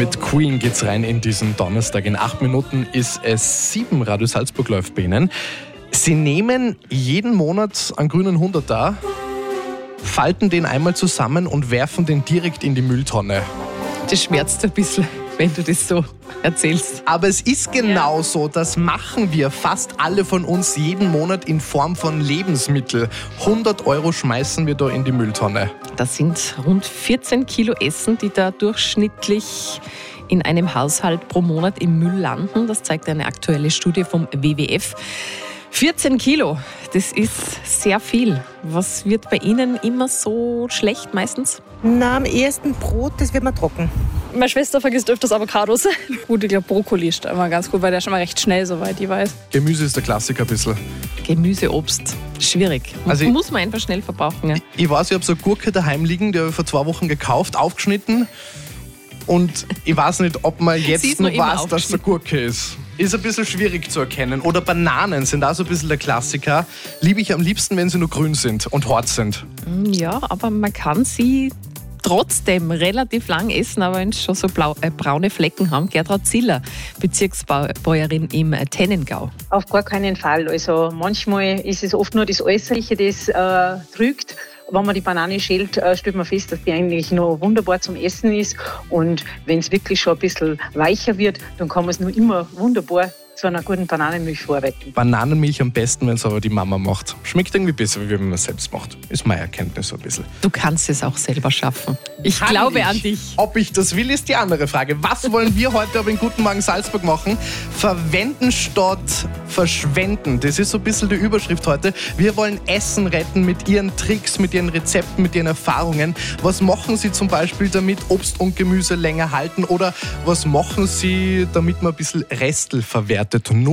Mit Queen geht's rein in diesen Donnerstag. In 8 Minuten ist es 7. Radio Salzburg läuft bei Ihnen. Sie nehmen jeden Monat einen grünen 100er, falten den einmal zusammen und werfen den direkt in die Mülltonne. Das schmerzt ein bisschen, wenn du das so erzählst. Aber es ist genau so, das machen wir fast alle von uns jeden Monat in Form von Lebensmitteln. 100 € schmeißen wir da in die Mülltonne. Das sind rund 14 Kilo Essen, die da durchschnittlich in einem Haushalt pro Monat im Müll landen. Das zeigt eine aktuelle Studie vom WWF. 14 Kilo, das ist sehr viel. Was wird bei Ihnen immer so schlecht meistens? Na, am ehesten Brot, das wird mir trocken. Meine Schwester vergisst öfters Avocados. Gut, ich glaube Brokkoli ist immer ganz gut, weil der ist schon mal recht schnell, soweit ich weiß. Gemüse ist der Klassiker ein bisschen. Gemüse, Obst, schwierig. Also muss man einfach schnell verbrauchen. Ja. Ich weiß, ich habe so eine Gurke daheim liegen, die habe ich vor 2 Wochen gekauft, aufgeschnitten. Und ich weiß nicht, ob man jetzt noch weiß, dass es eine Gurke ist. Ist ein bisschen schwierig zu erkennen. Oder Bananen sind auch so ein bisschen der Klassiker. Liebe ich am liebsten, wenn sie nur grün sind und hart sind. Ja, aber man kann sie trotzdem relativ lang essen, aber wenn sie schon so braune Flecken haben. Gertraud Ziller, Bezirksbäuerin im Tennengau. Auf gar keinen Fall. Also manchmal ist es oft nur das Äußerliche, das trügt. Wenn man die Banane schält, stellt man fest, dass die eigentlich noch wunderbar zum Essen ist. Und wenn es wirklich schon ein bisschen weicher wird, dann kann man es noch immer wunderbar zu einer guten Bananenmilch verarbeiten. Bananenmilch am besten, wenn es aber die Mama macht. Schmeckt irgendwie besser, wie wenn man es selbst macht. Ist meine Erkenntnis so ein bisschen. Du kannst es auch selber schaffen. Ich glaube an dich. Ob ich das will, ist die andere Frage. Was wollen wir heute aber in Guten Morgen Salzburg machen? Verwenden statt verschwenden. Das ist so ein bisschen die Überschrift heute. Wir wollen Essen retten mit Ihren Tricks, mit Ihren Rezepten, mit Ihren Erfahrungen. Was machen Sie zum Beispiel, damit Obst und Gemüse länger halten? Oder was machen Sie, damit man ein bisschen Restel verwertet?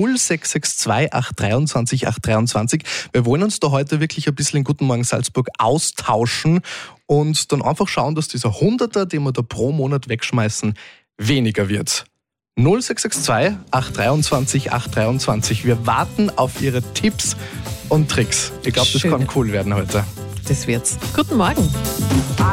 0662 823 823. Wir wollen uns da heute wirklich ein bisschen in Guten Morgen Salzburg austauschen und dann einfach schauen, dass dieser 100er, den wir da pro Monat wegschmeißen, weniger wird. 0662 823 823. Wir warten auf Ihre Tipps und Tricks. Ich glaube, das kann cool werden heute. Das wird's. Guten Morgen.